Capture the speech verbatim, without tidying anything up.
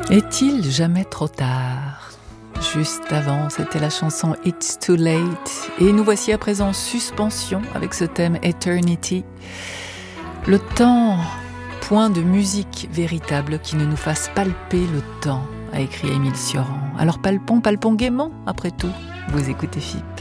Est-il jamais trop tard ? Juste avant, c'était la chanson It's Too Late. Et nous voici à présent en suspension avec ce thème Eternity. Le temps, point de musique véritable qui ne nous fasse palper le temps, a écrit Émile Cioran. Alors palpons, palpons gaiement, après tout. Vous écoutez F I P.